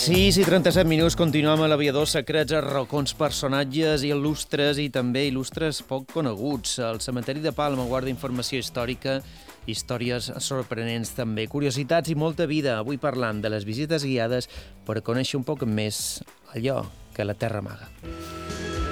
6 i 37 minuts, continuem a l'Aviador, secrets a racons, personatges il·lustres i també il·lustres poc coneguts. El cementeri de Palma guarda informació històrica, històries sorprenents també, curiositats i molta vida. Avui parlant de les visites guiades per conèixer un poc més allò que la Terra amaga.